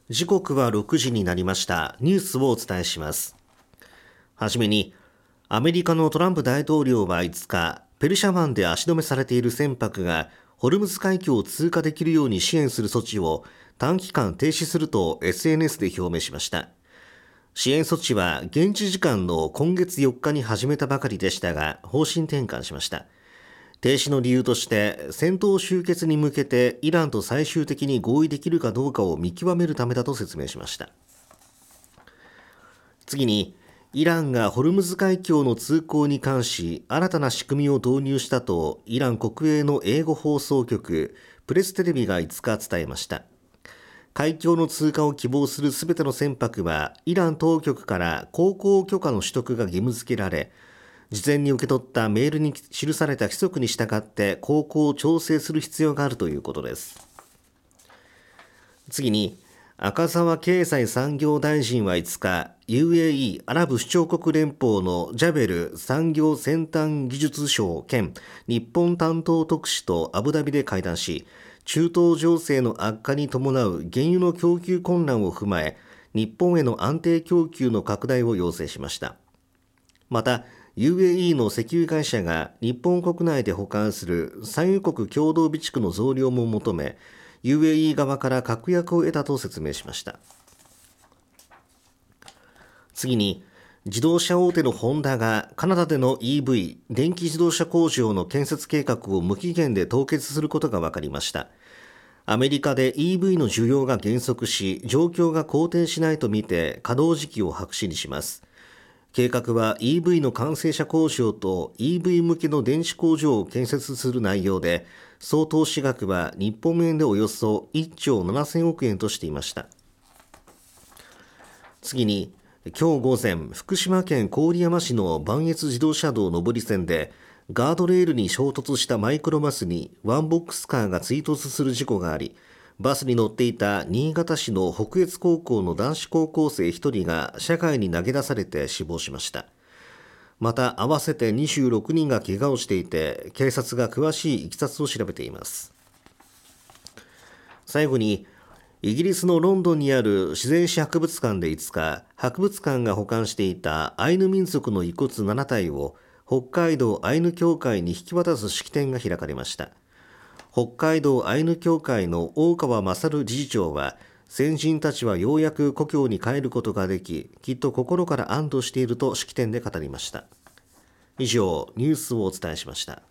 時刻は6時になりました。ニュースをお伝えします。はじめに、アメリカのトランプ大統領は5日、ペルシャ湾で足止めされている船舶がホルムズ海峡を通過できるように支援する措置を短期間停止すると SNS で表明しました。支援措置は現地時間の今月4日に始めたばかりでしたが、方針転換しました。停止の理由として、戦闘終結に向けてイランと最終的に合意できるかどうかを見極めるためだと説明しました。次に、イランがホルムズ海峡の通行に関し新たな仕組みを導入したとイラン国営の英語放送局プレステレビが5日伝えました。海峡の通過を希望するすべての船舶はイラン当局から航行許可の取得が義務付けられ、事前に受け取ったメールに記された規則に従って航行を調整する必要があるということです。次に、赤澤経済産業大臣は5日、UAE アラブ首長国連邦のジャベル産業先端技術相兼日本担当特使とアブダビで会談し、中東情勢の悪化に伴う原油の供給困難を踏まえ、日本への安定供給の拡大を要請しました。また、UAE の石油会社が日本国内で保管する産油国共同備蓄の増量も求め、UAE 側から確約を得たと説明しました。次に、自動車大手のホンダがカナダでの EV 電気自動車工場の建設計画を無期限で凍結することが分かりました。アメリカで EV の需要が減速し、状況が好転しないとみて稼働時期を白紙にします。計画は EV の完成車工場と EV 向けの電子工場を建設する内容で、総投資額は日本円でおよそ1兆7000億円としていました。次に、今日午前、福島県郡山市の磐越自動車道上り線で、ガードレールに衝突したマイクロバスにワンボックスカーが追突する事故があり、バスに乗っていた新潟市の北越高校の男子高校生1人が車外に投げ出されて死亡しました。また合わせて26人が怪我をしていて、警察が詳しいいきさつを調べています。最後に、イギリスのロンドンにある自然史博物館で5日、博物館が保管していたアイヌ民族の遺骨7体を北海道アイヌ協会に引き渡す式典が開かれました。北海道アイヌ協会の大川勝理事長は、先人たちはようやく故郷に帰ることができ、きっと心から安堵していると式典で語りました。以上、ニュースをお伝えしました。